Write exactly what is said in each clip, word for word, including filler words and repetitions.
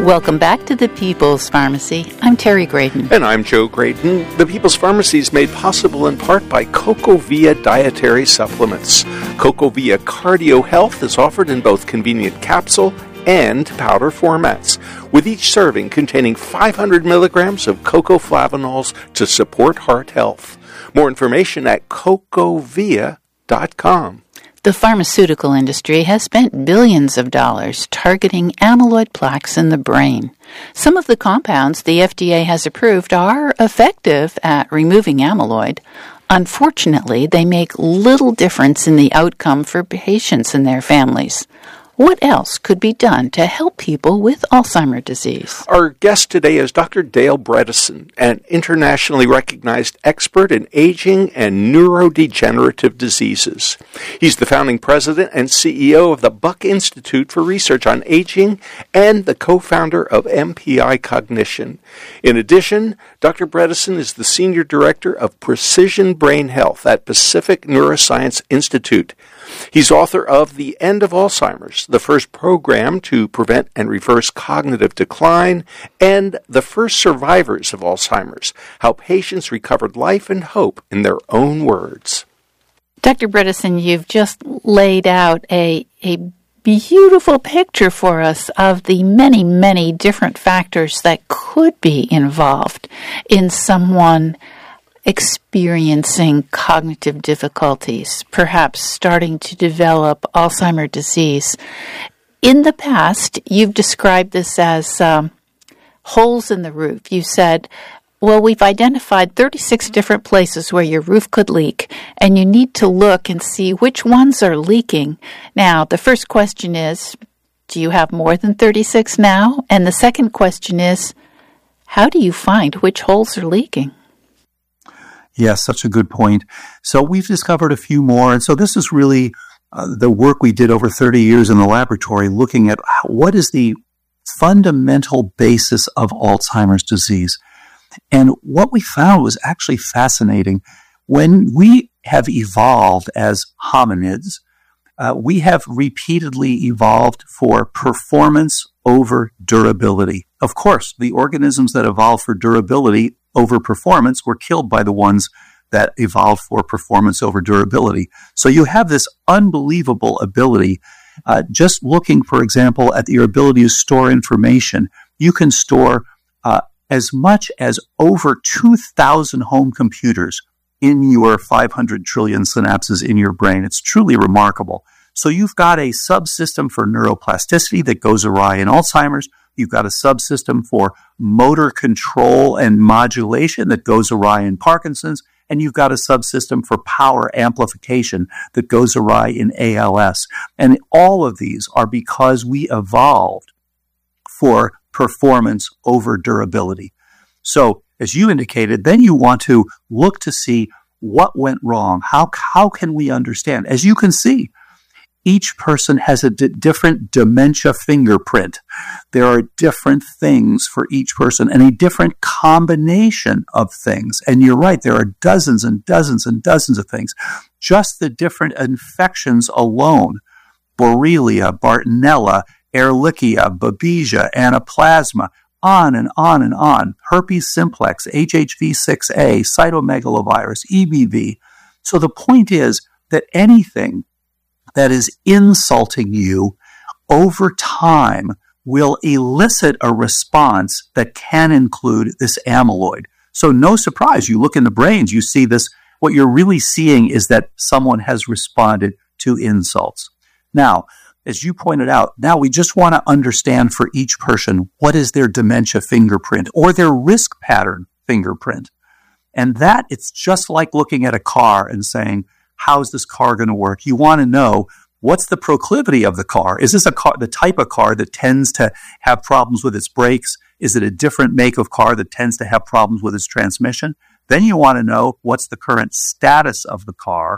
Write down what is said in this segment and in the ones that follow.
Welcome back to the People's Pharmacy. I'm Terry Graydon. And I'm Joe Graydon. The People's Pharmacy is made possible in part by CocoVia Dietary Supplements. CocoVia Cardio Health is offered in both convenient capsule and powder formats, with each serving containing five hundred milligrams of cocoflavanols to support heart health. More information at cocovia dot com. The pharmaceutical industry has spent billions of dollars targeting amyloid plaques in the brain. Some of the compounds the F D A has approved are effective at removing amyloid. Unfortunately, they make little difference in the outcome for patients and their families. What else could be done to help people with Alzheimer's disease? Our guest today is Doctor Dale Bredesen, an internationally recognized expert in aging and neurodegenerative diseases. He's the founding president and C E O of the Buck Institute for Research on Aging and the co-founder of M P I Cognition. In addition, Doctor Bredesen is the senior director of Precision Brain Health at Pacific Neuroscience Institute. He's author of The End of Alzheimer's, the first program to prevent and reverse cognitive decline, and The First Survivors of Alzheimer's, how patients recovered life and hope in their own words. Doctor Bredesen, you've just laid out a, a beautiful picture for us of the many, many different factors that could be involved in someone experiencing cognitive difficulties, perhaps starting to develop Alzheimer's disease. In the past, you've described this as um, holes in the roof. You said, well, we've identified thirty-six different places where your roof could leak, and you need to look and see which ones are leaking. Now, the first question is, do you have more than thirty-six now? And the second question is, how do you find which holes are leaking? Yes, such a good point. So we've discovered a few more. And so this is really uh, the work we did over thirty years in the laboratory, looking at how, what is the fundamental basis of Alzheimer's disease. And what we found was actually fascinating. When we have evolved as hominids, uh, we have repeatedly evolved for performance over durability. Of course, the organisms that evolved for durability over performance were killed by the ones that evolved for performance over durability. So you have this unbelievable ability. Uh, just looking, for example, at your ability to store information, you can store uh, as much as over two thousand home computers in your five hundred trillion synapses in your brain. It's truly remarkable. So you've got a subsystem for neuroplasticity that goes awry in Alzheimer's. You've got a subsystem for motor control and modulation that goes awry in Parkinson's, and you've got a subsystem for power amplification that goes awry in A L S. And all of these are because we evolved for performance over durability. So, as you indicated, then you want to look to see what went wrong. How, how can we understand? As you can see, each person has a d- different dementia fingerprint. There are different things for each person and a different combination of things. And you're right, there are dozens and dozens and dozens of things. Just the different infections alone, Borrelia, Bartonella, Ehrlichia, Babesia, Anaplasma, on and on and on, herpes simplex, H H V six A, cytomegalovirus, E B V. So the point is that anything that is insulting you over time will elicit a response that can include this amyloid. So no surprise, you look in the brains, you see this, what you're really seeing is that someone has responded to insults. Now, as you pointed out, now we just want to understand for each person what is their dementia fingerprint or their risk pattern fingerprint. And that, it's just like looking at a car and saying, how's this car going to work? You want to know, what's the proclivity of the car? Is this a car, the type of car that tends to have problems with its brakes? Is it a different make of car that tends to have problems with its transmission? Then you want to know what's the current status of the car.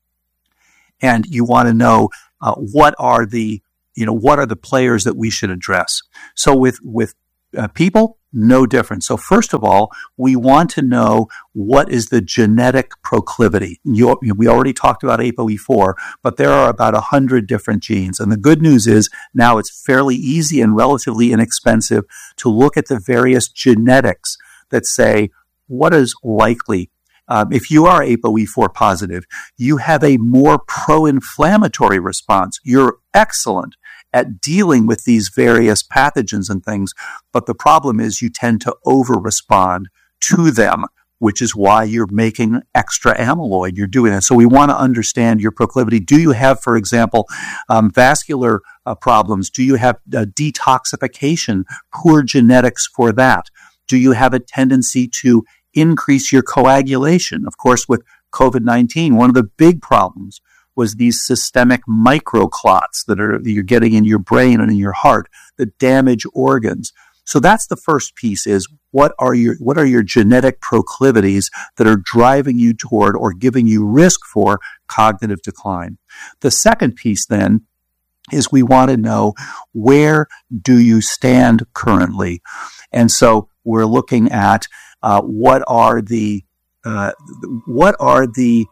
And you want to know uh, what are the, you know, what are the players that we should address? So with, with uh, people, no different. So first of all, we want to know what is the genetic proclivity. You, we already talked about A P O E four, but there are about one hundred different genes. And the good news is now it's fairly easy and relatively inexpensive to look at the various genetics that say what is likely. Um, if you are A P O E four positive, you have a more pro-inflammatory response. You're excellent at dealing with these various pathogens and things, but the problem is you tend to over-respond to them, which is why you're making extra amyloid. You're doing that. So we want to understand your proclivity. Do you have, for example, um, vascular uh, problems? Do you have uh, detoxification, poor genetics for that? Do you have a tendency to increase your coagulation? Of course, with COVID nineteen, one of the big problems was these systemic microclots that are that you're getting in your brain and in your heart that damage organs. So that's the first piece: is what are your what are your genetic proclivities that are driving you toward or giving you risk for cognitive decline. The second piece then is we want to know, where do you stand currently? And so we're looking at uh, what are the uh, what are the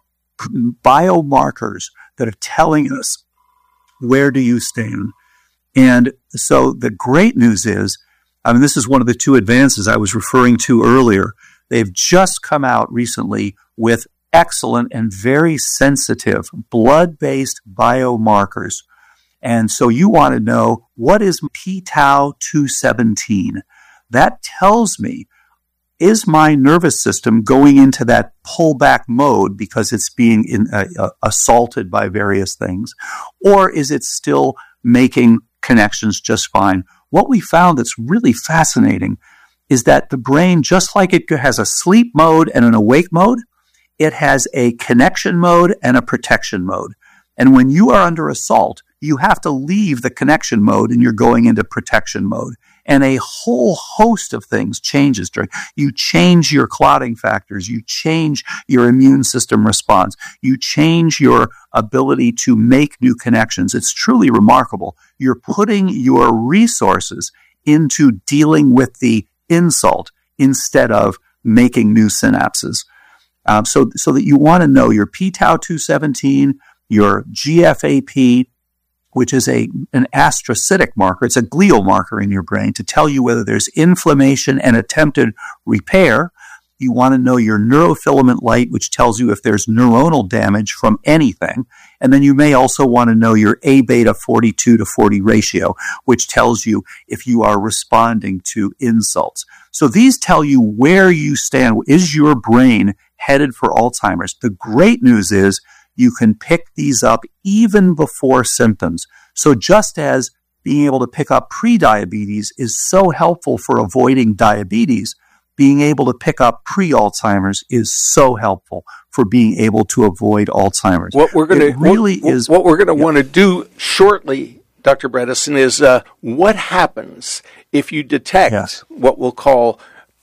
biomarkers that are telling us where do you stand. And so the great news is, I mean, this is one of the two advances I was referring to earlier. They've just come out recently with excellent and very sensitive blood-based biomarkers. And so you want to know, what is p tau two seventeen? That tells me, is my nervous system going into that pullback mode because it's being in, uh, uh, assaulted by various things? Or is it still making connections just fine? What we found that's really fascinating is that the brain, just like it has a sleep mode and an awake mode, it has a connection mode and a protection mode. And when you are under assault, you have to leave the connection mode and you're going into protection mode. And a whole host of things changes during. You change your clotting factors. You change your immune system response. You change your ability to make new connections. It's truly remarkable. You're putting your resources into dealing with the insult instead of making new synapses. Um, so, so that you want to know your p tau two seventeen, your G F A P, which is a an astrocytic marker. It's a glial marker in your brain to tell you whether there's inflammation and attempted repair. You want to know your neurofilament light, which tells you if there's neuronal damage from anything. And then you may also want to know your A beta forty-two to forty ratio, which tells you if you are responding to insults. So these tell you where you stand. Is your brain headed for Alzheimer's? The great news is, you can pick these up even before symptoms. So just as being able to pick up prediabetes is so helpful for avoiding diabetes, being able to pick up pre-Alzheimer's is so helpful for being able to avoid Alzheimer's. What we're going to really what, is what we're going to yeah. want to do shortly, Doctor Bredesen, is uh, what happens if you detect yes. what we'll call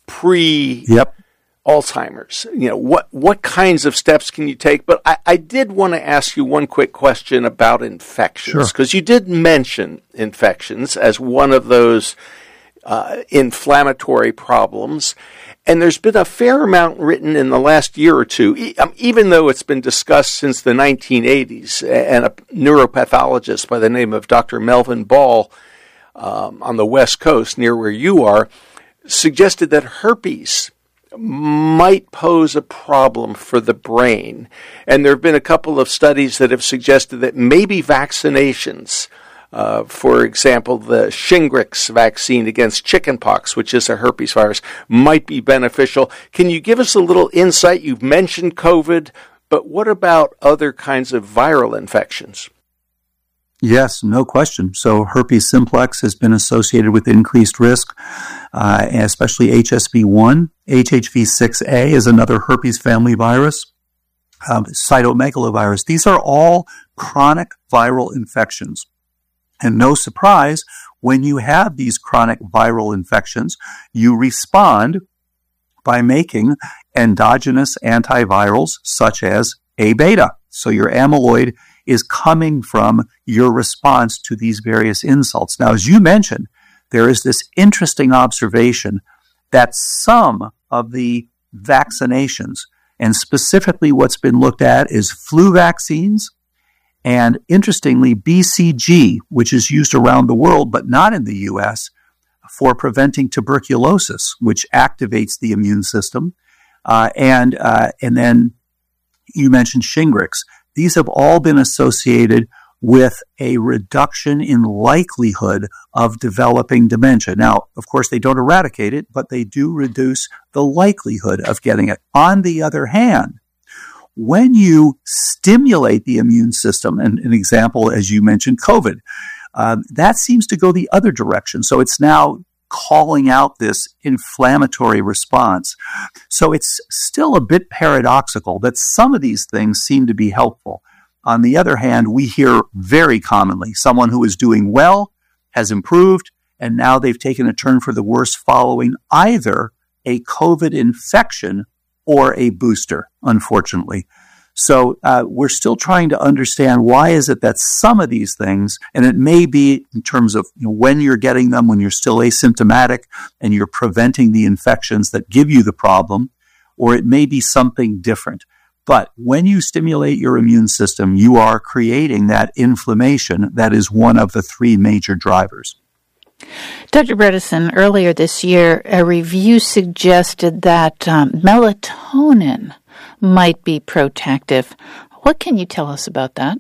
pre Yep. Alzheimer's. You know, what what kinds of steps can you take? But I, I did want to ask you one quick question about infections, because Sure. you did mention infections as one of those uh, inflammatory problems. And there's been a fair amount written in the last year or two, e- um, even though it's been discussed since the nineteen eighties. And a neuropathologist by the name of Doctor Melvin Ball um, on the West Coast, near where you are, suggested that herpes might pose a problem for the brain. And there have been a couple of studies that have suggested that maybe vaccinations, uh, for example, the Shingrix vaccine against chickenpox, which is a herpes virus, might be beneficial. Can you give us a little insight? You've mentioned COVID, but what about other kinds of viral infections? Yes, no question. So herpes simplex has been associated with increased risk, uh, especially H S V one. H H V six A is another herpes family virus. Um, cytomegalovirus. These are all chronic viral infections. And no surprise, when you have these chronic viral infections, you respond by making endogenous antivirals such as A beta. So your amyloid is coming from your response to these various insults. Now, as you mentioned, there is this interesting observation that some of the vaccinations, and specifically what's been looked at is flu vaccines, and interestingly, B C G, which is used around the world but not in the U S for preventing tuberculosis, which activates the immune system, uh, and uh, and then you mentioned Shingrix. These have all been associated with a reduction in likelihood of developing dementia. Now, of course, they don't eradicate it, but they do reduce the likelihood of getting it. On the other hand, when you stimulate the immune system, and an example, as you mentioned, COVID, uh, that seems to go the other direction. So it's now calling out this inflammatory response. So it's still a bit paradoxical that some of these things seem to be helpful. On the other hand, we hear very commonly someone who is doing well, has improved, and now they've taken a turn for the worse following either a COVID infection or a booster, unfortunately. So uh, we're still trying to understand why is it that some of these things, and it may be in terms of you know, when you're getting them, when you're still asymptomatic and you're preventing the infections that give you the problem, or it may be something different. But when you stimulate your immune system, you are creating that inflammation that is one of the three major drivers. Doctor Bredesen, earlier this year, a review suggested that um, melatonin might be protective. What can you tell us about that?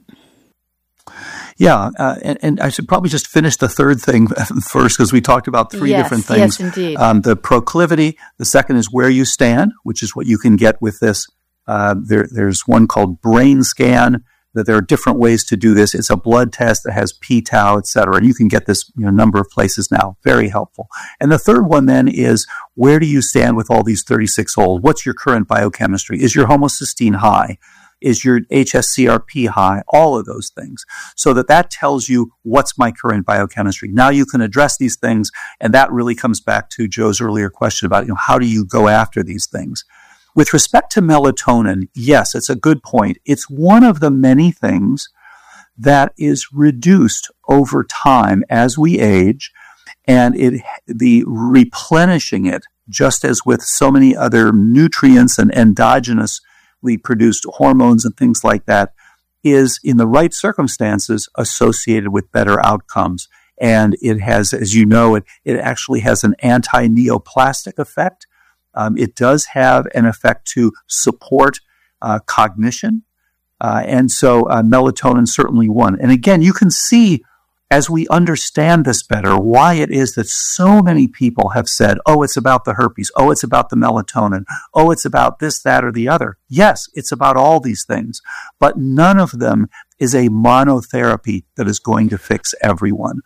Yeah, uh, and, and I should probably just finish the third thing first because we talked about three yes, different things. Yes, indeed. Um, the proclivity. The second is where you stand, which is what you can get with this. Uh, there, there's one called Brain Scan. That there are different ways to do this. It's a blood test that has p-tau, et cetera. And you can get this you know, number of places now. Very helpful. And the third one then is, where do you stand with all these thirty-six olds? What's your current biochemistry? Is your homocysteine high? Is your H S C R P high? All of those things. So that that tells you what's my current biochemistry. Now you can address these things, and that really comes back to Joe's earlier question about you know how do you go after these things. With respect to melatonin, yes, it's a good point. It's one of the many things that is reduced over time as we age, and it the replenishing it, just as with so many other nutrients and endogenously produced hormones and things like that, is in the right circumstances associated with better outcomes. And it has, as you know, it, it actually has an anti-neoplastic effect. Um, it does have an effect to support uh, cognition. Uh, and so uh, melatonin certainly one. And again, you can see as we understand this better why it is that so many people have said, oh, it's about the herpes. Oh, it's about the melatonin. Oh, it's about this, that, or the other. Yes, it's about all these things. But none of them is a monotherapy that is going to fix everyone.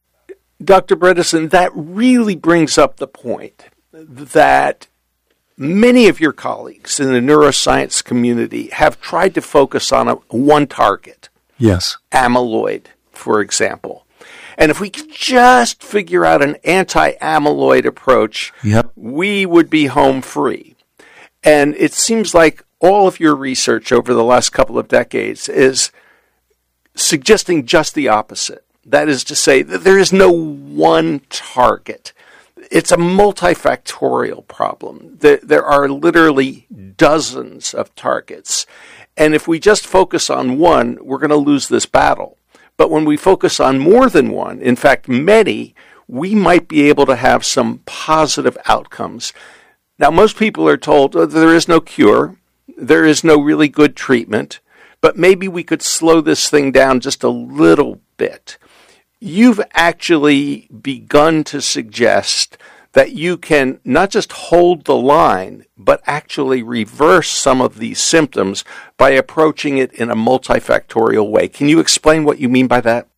Doctor Bredesen, that really brings up the point that many of your colleagues in the neuroscience community have tried to focus on a, one target. Yes. Amyloid, for example. And if we could just figure out an anti-amyloid approach, yep. we would be home free. And it seems like all of your research over the last couple of decades is suggesting just the opposite. That is to say that there is no one target. It's a multifactorial problem. There, there are literally dozens of targets. And if we just focus on one, we're going to lose this battle. But when we focus on more than one, in fact, many, we might be able to have some positive outcomes. Now, most people are told oh, there is no cure, there is no really good treatment, but maybe we could slow this thing down just a little bit. You've actually begun to suggest that you can not just hold the line, but actually reverse some of these symptoms by approaching it in a multifactorial way. Can you explain what you mean by that?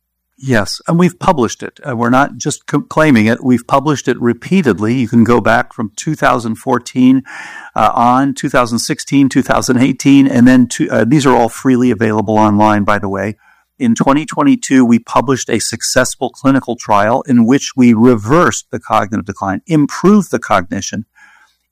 Yes, and we've published it. Uh, we're not just co- claiming it. We've published it repeatedly. You can go back from two thousand fourteen uh, on, two thousand sixteen, two thousand eighteen, and then to, uh, these are all freely available online, by the way. In twenty twenty-two, we published a successful clinical trial in which we reversed the cognitive decline, improved the cognition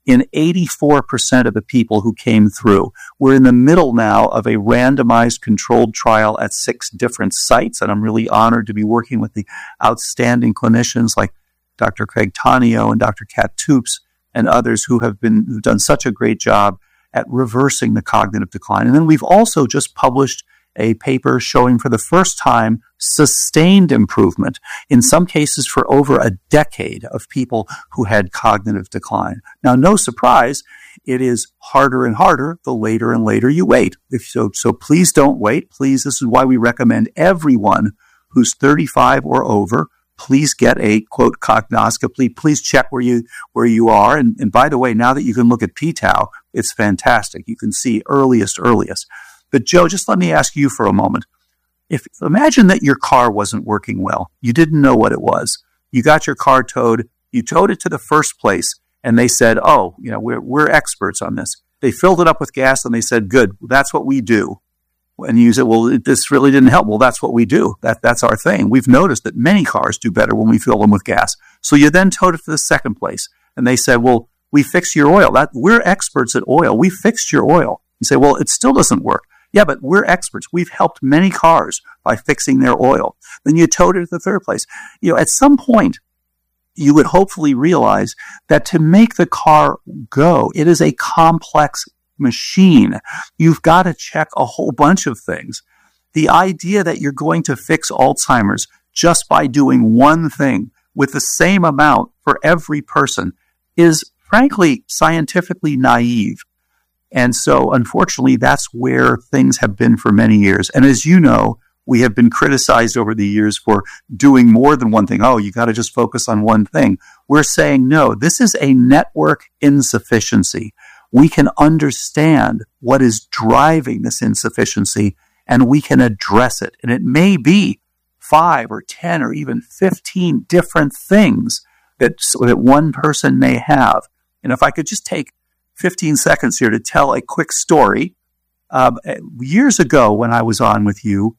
in eighty-four percent of the people who came through. We're in the middle now of a randomized controlled trial at six different sites, and I'm really honored to be working with the outstanding clinicians like Doctor Craig Tonio and Doctor Kat Toops and others who have been who've done such a great job at reversing the cognitive decline. And then we've also just published a paper showing for the first time sustained improvement, in some cases for over a decade, of people who had cognitive decline. Now, no surprise, it is harder and harder the later and later you wait. If so, so please don't wait. Please, this is why we recommend everyone who's thirty-five or over, please get a, quote, cognoscopy. Please check where you where you are. And, and by the way, now that you can look at p tau, it's fantastic. You can see earliest, earliest. But Joe, just let me ask you for a moment. If imagine that your car wasn't working well. You didn't know what it was. You got your car towed. You towed it to the first place, and they said, "Oh, you know, we're we're experts on this." They filled it up with gas, and they said, "Good, that's what we do." And you said, "Well, this really didn't help." Well, that's what we do. That that's our thing. We've noticed that many cars do better when we fill them with gas. So you then towed it to the second place, and they said, "Well, we fixed your oil. That we're experts at oil. We fixed your oil." You say, "Well, it still doesn't work." Yeah, but we're experts. We've helped many cars by fixing their oil. Then you towed it to the third place. You know, at some point, you would hopefully realize that to make the car go, it is a complex machine. You've got to check a whole bunch of things. The idea that you're going to fix Alzheimer's just by doing one thing with the same amount for every person is, frankly, scientifically naive. And so, unfortunately, that's where things have been for many years. And as you know, we have been criticized over the years for doing more than one thing. Oh, you got to just focus on one thing. We're saying, no, this is a network insufficiency. We can understand what is driving this insufficiency, and we can address it. And it may be five or ten or even fifteen different things that, that one person may have. And if I could just take fifteen seconds here to tell a quick story. Um, years ago when I was on with you,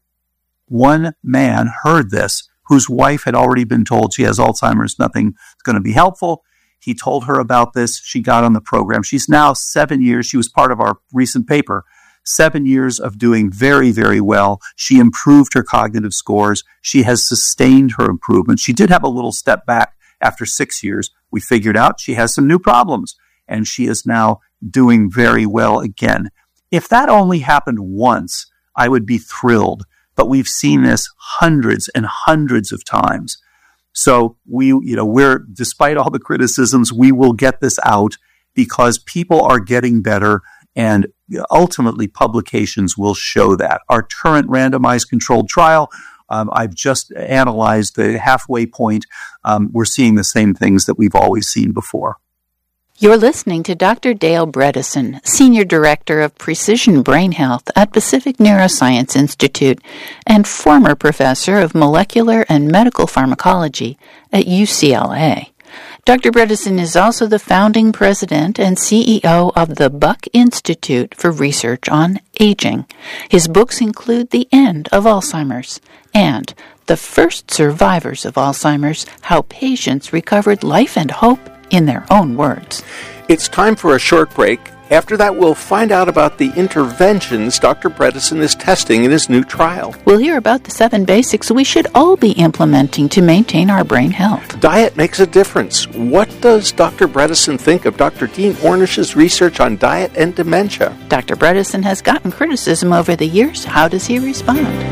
one man heard this, whose wife had already been told she has Alzheimer's, nothing is going to be helpful. He told her about this. She got on the program. She's now seven years. She was part of our recent paper. Seven years of doing very, very well. She improved her cognitive scores. She has sustained her improvement. She did have a little step back after six years. We figured out she has some new problems, and she is now doing very well again. If that only happened once, I would be thrilled. But we've seen this hundreds and hundreds of times. So we, you know, we're, despite all the criticisms, we will get this out because people are getting better, and ultimately publications will show that. Our current randomized controlled trial, um, I've just analyzed the halfway point. Um, we're seeing the same things that we've always seen before. You're listening to Doctor Dale Bredesen, Senior Director of Precision Brain Health at Pacific Neuroscience Institute and former Professor of Molecular and Medical Pharmacology at U C L A. Doctor Bredesen is also the founding president and C E O of the Buck Institute for Research on Aging. His books include The End of Alzheimer's and The First Survivors of Alzheimer's, How Patients Recovered Life and Hope in their own words. It's time for a short break. After that, we'll find out about the interventions Doctor Bredesen is testing in his new trial. We'll hear about the seven basics we should all be implementing to maintain our brain health. Diet makes a difference. What does Doctor Bredesen think of Doctor Dean Ornish's research on diet and dementia? Doctor Bredesen has gotten criticism over the years. How does he respond?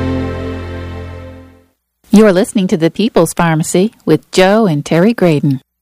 You're listening to The People's Pharmacy with Joe and Terry Graydon.